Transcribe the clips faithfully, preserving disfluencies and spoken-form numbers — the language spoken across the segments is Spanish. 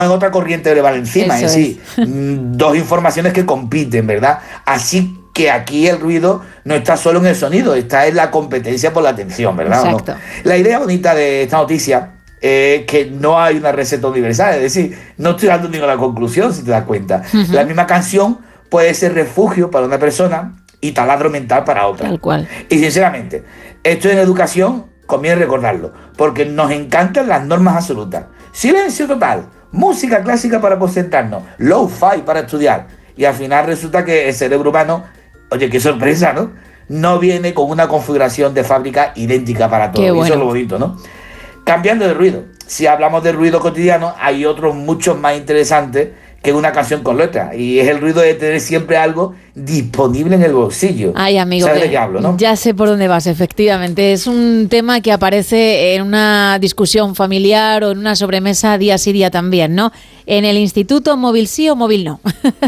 en otra corriente le va encima, Eso es decir, es. dos informaciones que compiten, ¿verdad? Así que aquí el ruido no está solo en el sonido, está en la competencia por la atención, ¿verdad? Exacto. ¿No? La idea bonita de esta noticia es que no hay una receta universal, es decir, no estoy dando ninguna conclusión, si te das cuenta. Uh-huh. La misma canción puede ser refugio para una persona y taladro mental para otra. Tal cual. Y sinceramente, esto en educación conviene recordarlo, porque nos encantan las normas absolutas. Silencio total, música clásica para concentrarnos, low-fi para estudiar. Y al final resulta que el cerebro humano, oye, qué sorpresa, ¿no? No viene con una configuración de fábrica idéntica para todos. Bueno. Eso es lo bonito, ¿no? Cambiando de ruido. Si hablamos de ruido cotidiano, hay otros muchos más interesantes que una canción con letra. Y es el ruido de tener siempre algo disponible en el bolsillo. Ay, amigo, ¿sabes de qué hablo, no? Ya sé por dónde vas, efectivamente. Es un tema que aparece en una discusión familiar o en una sobremesa día sí día también, ¿no? En el instituto, móvil sí o móvil no.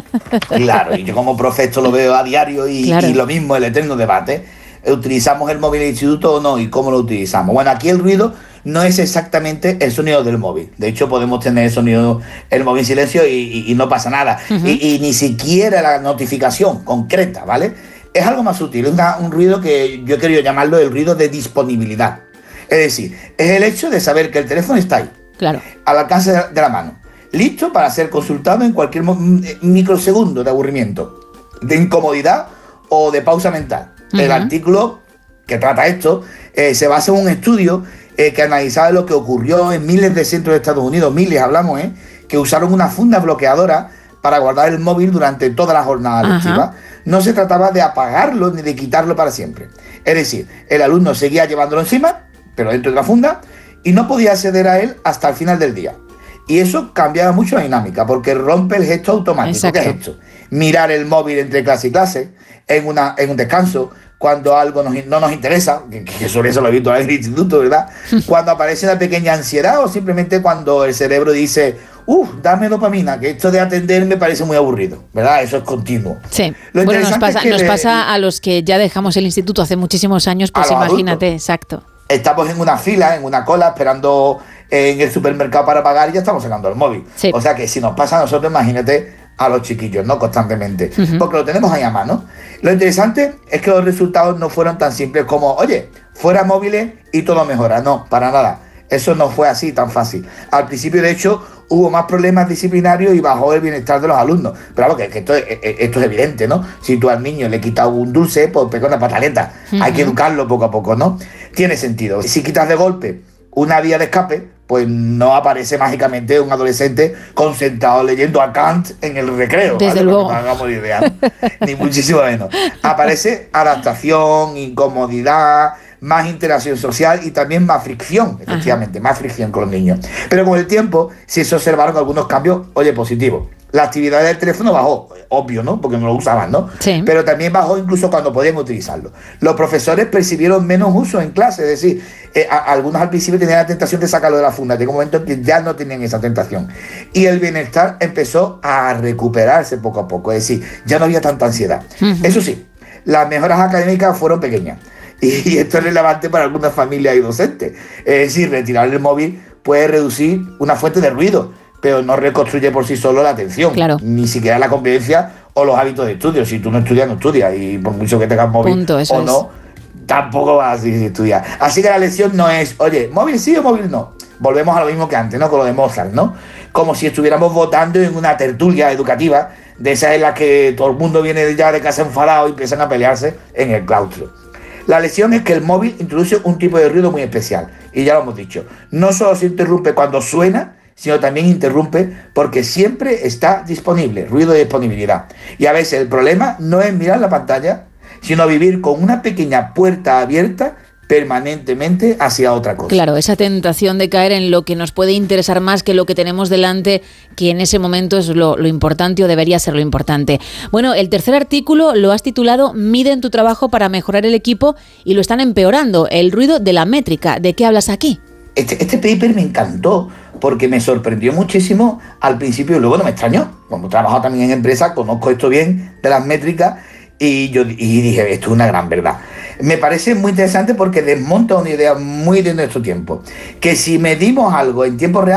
Claro, y yo como profe esto lo veo a diario y, claro. y lo mismo, el eterno debate. ¿Utilizamos el móvil del instituto o no? ¿Y cómo lo utilizamos? Bueno, aquí el ruido no es exactamente el sonido del móvil. De hecho, podemos tener el sonido, el móvil en silencio y, y, y no pasa nada. Uh-huh. Y, y ni siquiera la notificación concreta, ¿vale? Es algo más sutil, una, un ruido que yo he querido llamarlo el ruido de disponibilidad. Es decir, es el hecho de saber que el teléfono está ahí, claro, al alcance de la mano, listo para ser consultado en cualquier microsegundo de aburrimiento, de incomodidad o de pausa mental. Uh-huh. El artículo que trata esto eh, se basa en un estudio eh, que analizaba lo que ocurrió en miles de centros de Estados Unidos, miles hablamos, ¿eh? que usaron una funda bloqueadora para guardar el móvil durante toda la jornada lectiva. Uh-huh. No se trataba de apagarlo ni de quitarlo para siempre. Es decir, el alumno seguía llevándolo encima, pero dentro de la funda, y no podía acceder a él hasta el final del día. Y eso cambiaba mucho la dinámica, porque rompe el gesto automático. Exacto. ¿Qué es esto? Mirar el móvil entre clase y clase, en, una, en un descanso, cuando algo nos, no nos interesa, que, que sobre eso lo he visto en el instituto, ¿verdad? Cuando aparece una pequeña ansiedad o simplemente cuando el cerebro dice, uff, dame dopamina, que esto de atender me parece muy aburrido, ¿verdad? Eso es continuo. Sí, lo bueno, nos pasa, es que nos le, pasa a los que ya dejamos el instituto hace muchísimos años, pues imagínate, adultos. Exacto. Estamos en una fila, en una cola, esperando en el supermercado para pagar y ya estamos sacando el móvil. Sí. O sea que si nos pasa a nosotros, imagínate a los chiquillos, ¿no? Constantemente. Uh-huh. Porque lo tenemos ahí a mano. Lo interesante es que los resultados no fueron tan simples como, oye, fuera móviles y todo mejora. No, para nada. Eso no fue así tan fácil. Al principio, de hecho, hubo más problemas disciplinarios y bajó el bienestar de los alumnos. Pero claro, que, que esto, esto es evidente, ¿no? Si tú al niño le quitas un dulce, pues pega una pataleta. Uh-huh. Hay que educarlo poco a poco, ¿no? Tiene sentido. Si quitas de golpe una vía de escape, pues no aparece mágicamente un adolescente concentrado leyendo a Kant en el recreo. Desde ¿vale? luego. No hagamos idea, ¿no? Ni muchísimo menos. Aparece adaptación, incomodidad, más interacción social y también más fricción, efectivamente, Ajá. más fricción con los niños. Pero con el tiempo sí se observaron algunos cambios, oye, positivos. La actividad del teléfono bajó, obvio, ¿no? Porque no lo usaban, ¿no? Sí. Pero también bajó incluso cuando podían utilizarlo. Los profesores percibieron menos uso en clase, es decir, eh, a, algunos al principio tenían la tentación de sacarlo de la funda, llegó un momento en que ya no tenían esa tentación. Y el bienestar empezó a recuperarse poco a poco, es decir, ya no había tanta ansiedad. Uh-huh. Eso sí, las mejoras académicas fueron pequeñas. Y esto es relevante para algunas familias y docentes. Es decir, retirar el móvil puede reducir una fuente de ruido, pero no reconstruye por sí solo la atención, claro. ni siquiera la convivencia o los hábitos de estudio. Si tú no estudias, no estudias, y por mucho que tengas móvil Punto, eso o no, es. tampoco vas a estudiar. Así que la lección no es, oye, móvil sí o móvil no. Volvemos a lo mismo que antes, ¿no? Con lo de Mozart, ¿no? Como si estuviéramos votando en una tertulia educativa, de esas en las que todo el mundo viene ya de casa enfadado y empiezan a pelearse en el claustro. La lección es que el móvil introduce un tipo de ruido muy especial, y ya lo hemos dicho. No solo se interrumpe cuando suena, sino también interrumpe porque siempre está disponible, ruido de disponibilidad. Y a veces el problema no es mirar la pantalla, sino vivir con una pequeña puerta abierta permanentemente hacia otra cosa. Claro, esa tentación de caer en lo que nos puede interesar más que lo que tenemos delante, que en ese momento es lo, lo importante o debería ser lo importante. Bueno, el tercer artículo lo has titulado Miden tu trabajo para mejorar el equipo y lo están empeorando, el ruido de la métrica. ¿De qué hablas aquí? Este, este paper me encantó porque me sorprendió muchísimo al principio y luego no me extrañó. Como he trabajado también en empresas, conozco esto bien de las métricas y yo y dije, esto es una gran verdad. Me parece muy interesante porque desmonta una idea muy de nuestro tiempo, que si medimos algo en tiempo real,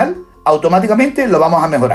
automáticamente lo vamos a mejorar.